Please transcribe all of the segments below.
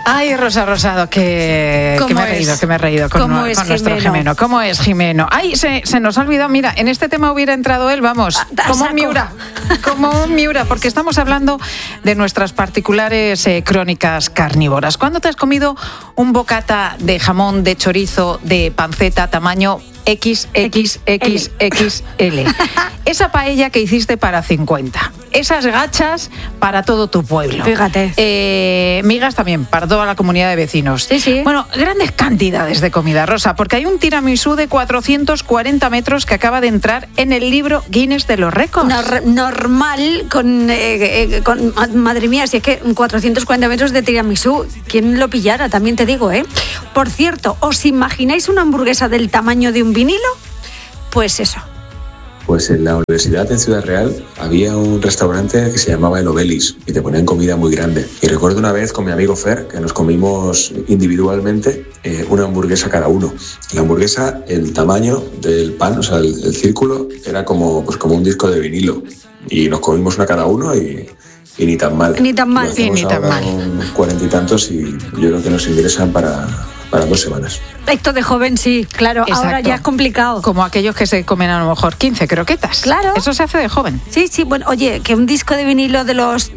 Ay, Rosa Rosado, que me he reído con nuestro Jimeno. ¿Cómo es Jimeno? Ay, se nos ha olvidado, mira, en este tema hubiera entrado él, vamos, como un Miura, porque estamos hablando de nuestras particulares crónicas carnívoras. ¿Cuándo te has comido un bocata de jamón, de chorizo, de panceta tamaño XXXXL? Esa paella que hiciste para 50. Esas gachas para todo tu pueblo. Fíjate. Migas también para toda la comunidad de vecinos. Sí. Bueno, grandes cantidades de comida, Rosa, porque hay un tiramisú de 440 metros que acaba de entrar en el libro Guinness de los récords. Normal, madre mía, si es que 440 metros de tiramisú, ¿quién lo pillara? También te digo, ¿eh? Por cierto, ¿os imagináis una hamburguesa del tamaño de un vinilo? Pues eso. Pues en la universidad en Ciudad Real había un restaurante que se llamaba El Obelis y te ponían comida muy grande. Y recuerdo una vez con mi amigo Fer que nos comimos individualmente una hamburguesa cada uno. La hamburguesa, el tamaño del pan, o sea, el círculo, era como un disco de vinilo. Y nos comimos una cada uno y ni tan mal. Ni tan mal. Sí, ni tan mal. 40 y tantos y yo creo que nos ingresan para 2 semanas. Esto de joven sí, claro. Exacto. Ahora ya es complicado. Como aquellos que se comen a lo mejor 15 croquetas. Claro. Eso se hace de joven. Sí, bueno, oye, que un disco de vinilo de los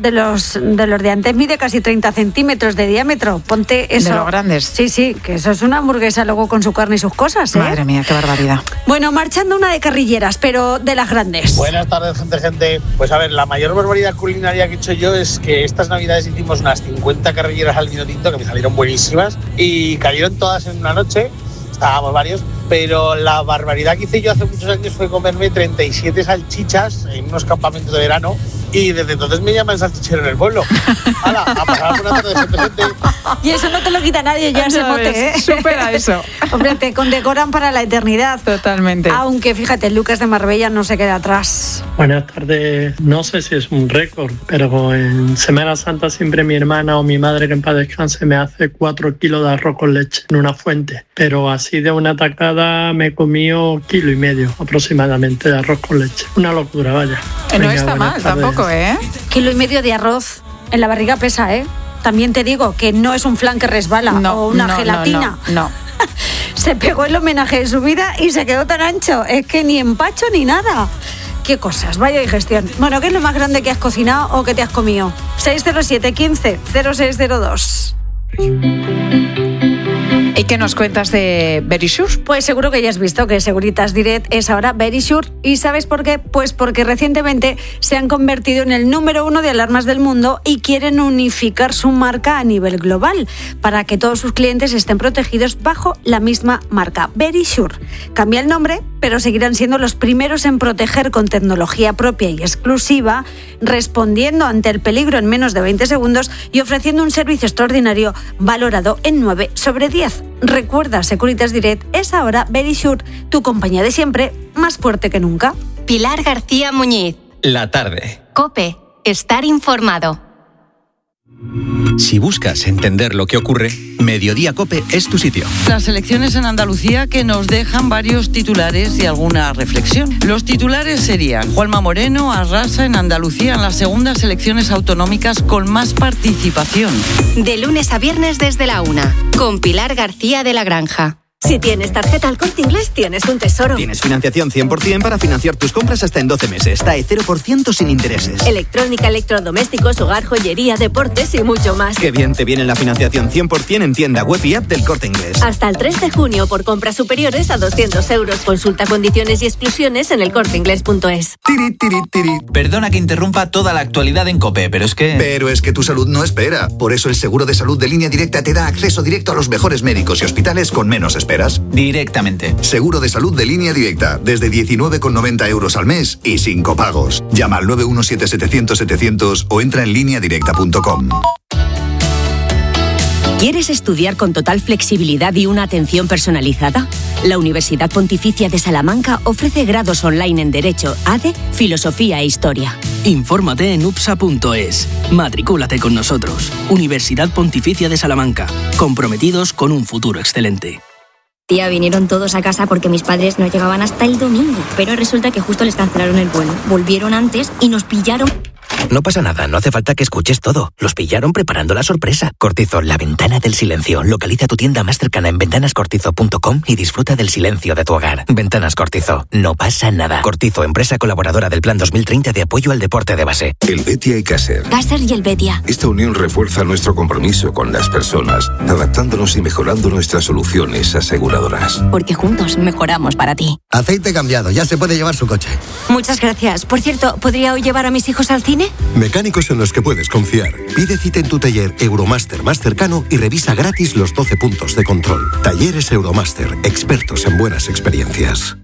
de antes mide casi 30 centímetros de diámetro. Ponte eso. De los grandes. Sí, que eso es una hamburguesa luego con su carne y sus cosas, ¿eh? Madre mía, qué barbaridad. Bueno, marchando una de carrilleras, pero de las grandes. Buenas tardes, gente. Pues a ver, la mayor barbaridad culinaria que he hecho yo es que estas navidades hicimos unas 50 carrilleras al vino tinto que me salieron buenísimas y cayeron todas en una noche. Estábamos varios, pero la barbaridad que hice yo hace muchos años fue comerme 37 salchichas en unos campamentos de verano y desde entonces me llaman salchichero en el pueblo. ¡Hala! A pasar una tarde siempre gente. Y eso no te lo quita nadie, ya se mote, ¿eh? Supera eso. Hombre, te condecoran para la eternidad. Totalmente. Aunque fíjate, Lucas de Marbella no se queda atrás. Buenas tardes. No sé si es un récord, pero en Semana Santa siempre mi hermana o mi madre, que en paz descanse, me hace 4 kilos de arroz con leche en una fuente. Pero así de una tacada me comió 1,5 kilos aproximadamente de arroz con leche. Una locura, vaya. No está mal tampoco, ¿eh? 1,5 kilos de arroz en la barriga pesa, ¿eh? También te digo que no es un flan que resbala o una gelatina. No. Se pegó el homenaje de su vida y se quedó tan ancho. Es que ni empacho ni nada. Qué cosas, vaya digestión. Bueno, ¿qué es lo más grande que has cocinado o que te has comido? 607 15 0602. ¿Y qué nos cuentas de Verisure? Pues seguro que ya has visto que Securitas Direct es ahora Verisure. ¿Y sabes por qué? Pues porque recientemente se han convertido en el número 1 de alarmas del mundo y quieren unificar su marca a nivel global para que todos sus clientes estén protegidos bajo la misma marca, Verisure. Cambia el nombre, pero seguirán siendo los primeros en proteger con tecnología propia y exclusiva, respondiendo ante el peligro en menos de 20 segundos y ofreciendo un servicio extraordinario valorado en 9 sobre 10. Recuerda, Securitas Direct es ahora Verisure, tu compañía de siempre, más fuerte que nunca. Pilar García Muñiz. La tarde. COPE. Estar informado. Si buscas entender lo que ocurre, Mediodía COPE es tu sitio. Las elecciones en Andalucía que nos dejan varios titulares y alguna reflexión. Los titulares serían: Juanma Moreno arrasa en Andalucía en las segundas elecciones autonómicas con más participación. De lunes a viernes desde la 1, con Pilar García de la Granja. Si tienes tarjeta Al Corte Inglés, tienes un tesoro. Tienes financiación 100% para financiar tus compras hasta en 12 meses. TAE 0% sin intereses. Electrónica, electrodomésticos, hogar, joyería, deportes y mucho más. Qué bien te viene la financiación 100% en tienda web y app del Corte Inglés. Hasta el 3 de junio por compras superiores a 200 euros. Consulta condiciones y exclusiones en elcorteinglés.es. Tiri, tiri, tiri. Perdona que interrumpa toda la actualidad en COPE, pero es que tu salud no espera. Por eso el seguro de salud de Línea Directa te da acceso directo a los mejores médicos y hospitales con menos espera. Directamente. Seguro de salud de Línea Directa, desde 19,90 euros al mes y sin copagos. Llama al 917-700-700 o entra en lineadirecta.com. ¿Quieres estudiar con total flexibilidad y una atención personalizada? La Universidad Pontificia de Salamanca ofrece grados online en Derecho, ADE, Filosofía e Historia. Infórmate en upsa.es. Matricúlate con nosotros. Universidad Pontificia de Salamanca. Comprometidos con un futuro excelente. Tía, vinieron todos a casa porque mis padres no llegaban hasta el domingo. Pero resulta que justo les cancelaron el vuelo. Volvieron antes y nos pillaron. No pasa nada, no hace falta que escuches todo. Los pillaron preparando la sorpresa. Cortizo, la ventana del silencio. Localiza tu tienda más cercana en ventanascortizo.com y disfruta del silencio de tu hogar. Ventanas Cortizo, no pasa nada. Cortizo, empresa colaboradora del Plan 2030 de apoyo al deporte de base. Helvetia y Caser. Caser y Helvetia. Esta unión refuerza nuestro compromiso con las personas, adaptándonos y mejorando nuestras soluciones aseguradoras. Porque juntos mejoramos para ti. Aceite cambiado, ya se puede llevar su coche. Muchas gracias. Por cierto, ¿podría hoy llevar a mis hijos al cine? Mecánicos en los que puedes confiar. Pide cita en tu taller Euromaster más cercano y revisa gratis los 12 puntos de control. Talleres Euromaster, expertos en buenas experiencias.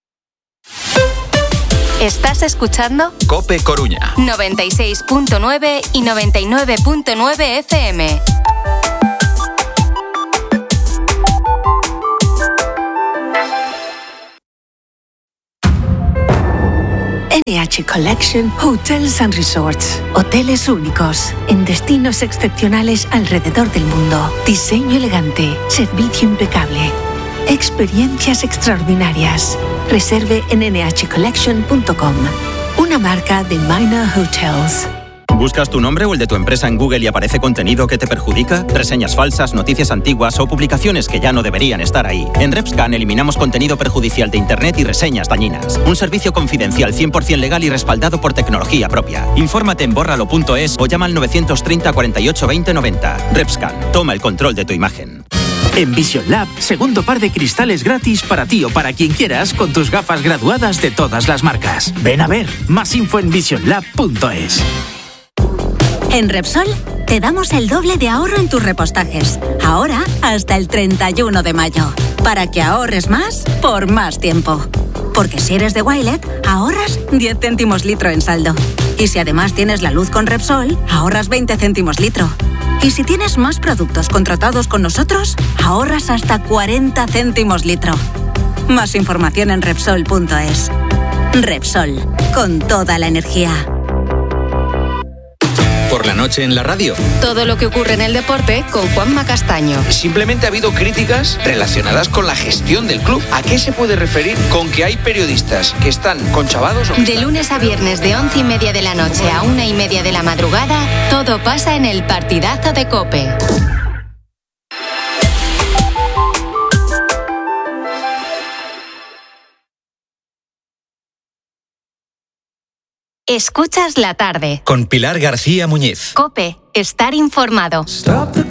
¿Estás escuchando? COPE Coruña. 96.9 y 99.9 FM. NH Collection Hotels and Resorts. Hoteles únicos, en destinos excepcionales alrededor del mundo. Diseño elegante, servicio impecable. Experiencias extraordinarias. Reserve en nhcollection.com. Una marca de Minor Hotels. ¿Buscas tu nombre o el de tu empresa en Google y aparece contenido que te perjudica? Reseñas falsas, noticias antiguas o publicaciones que ya no deberían estar ahí. En RepScan eliminamos contenido perjudicial de Internet y reseñas dañinas. Un servicio confidencial 100% legal y respaldado por tecnología propia. Infórmate en bórralo.es o llama al 930 48 20 90. RepScan, toma el control de tu imagen. En Vision Lab, segundo par de cristales gratis para ti o para quien quieras con tus gafas graduadas de todas las marcas. Ven a ver, más info en visionlab.es. En Repsol te damos el doble de ahorro en tus repostajes. Ahora hasta el 31 de mayo. Para que ahorres más por más tiempo. Porque si eres de Wilet, ahorras 10 céntimos litro en saldo. Y si además tienes la luz con Repsol, ahorras 20 céntimos litro. Y si tienes más productos contratados con nosotros, ahorras hasta 40 céntimos litro. Más información en Repsol.es. Repsol, con toda la energía. Por la noche en la radio. Todo lo que ocurre en el deporte con Juanma Castaño. Simplemente ha habido críticas relacionadas con la gestión del club. ¿A qué se puede referir con que hay periodistas que están conchavados? De lunes a viernes de 11:30 de la noche a 1:30 de la madrugada, todo pasa en el partidazo de COPE. Escuchas la tarde. Con Pilar García Muñiz. COPE, estar informado. Stop the